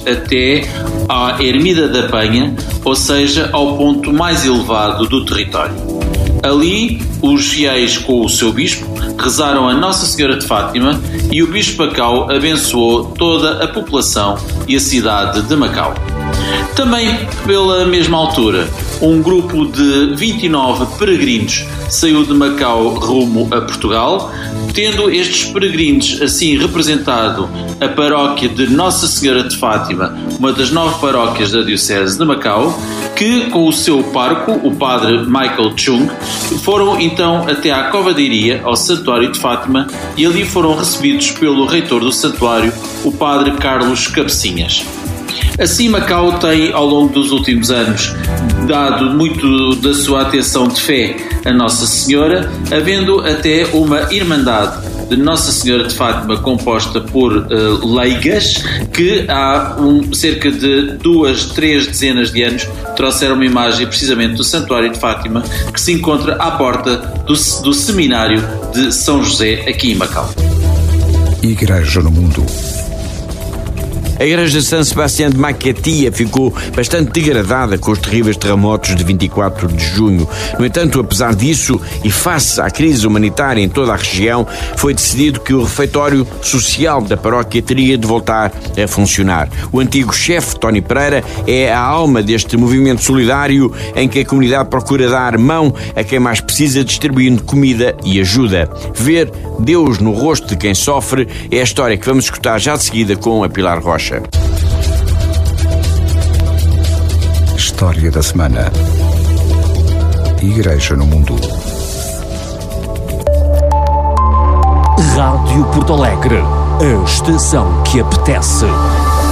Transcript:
até à Ermida da Penha, ou seja, ao ponto mais elevado do território. Ali, os fiéis com o seu bispo rezaram a Nossa Senhora de Fátima e o bispo Macau abençoou toda a população e a cidade de Macau. Também, pela mesma altura, um grupo de 29 peregrinos saiu de Macau rumo a Portugal, tendo estes peregrinos assim representado a paróquia de Nossa Senhora de Fátima, uma das 9 paróquias da Diocese de Macau, que, com o seu pároco, o padre Michael Chung, foram então até à Covadeiria, ao Santuário de Fátima, e ali foram recebidos pelo reitor do santuário, o padre Carlos Cabecinhas. Assim, Macau tem, ao longo dos últimos anos, dado muito da sua atenção de fé a Nossa Senhora, havendo até uma irmandade de Nossa Senhora de Fátima composta por leigas que há cerca de 2-3 dezenas de anos trouxeram uma imagem precisamente do Santuário de Fátima, que se encontra à porta do Seminário de São José, aqui em Macau. Igreja no Mundo. A igreja de São Sebastião de Macatia ficou bastante degradada com os terríveis terremotos de 24 de junho. No entanto, apesar disso, e face à crise humanitária em toda a região, foi decidido que o refeitório social da paróquia teria de voltar a funcionar. O antigo chefe, Tony Pereira, é a alma deste movimento solidário em que a comunidade procura dar mão a quem mais precisa, distribuindo comida e ajuda. Ver Deus no rosto de quem sofre é a história que vamos escutar já de seguida com a Pilar Rocha. História da semana. Igreja no Mundo. Rádio Porto Alegre, a estação que apetece.